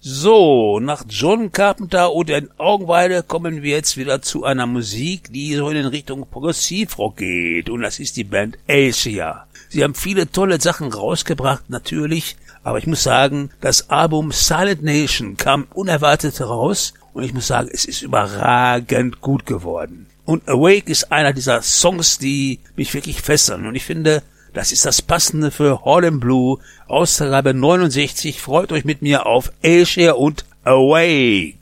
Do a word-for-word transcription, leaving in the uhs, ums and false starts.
So, nach John Carpenter und in Augenweide kommen wir jetzt wieder zu einer Musik, die so in Richtung Progressivrock geht. Und das ist die Band Asia. Sie haben viele tolle Sachen rausgebracht, natürlich. Aber ich muss sagen, das Album Silent Nation kam unerwartet raus. Und ich muss sagen, es ist überragend gut geworden. Und Awake ist einer dieser Songs, die mich wirklich fesseln. Und ich finde, das ist das Passende für Harlem Blue, Ausgabe neunundsechzig. Freut euch mit mir auf Asia und Awake.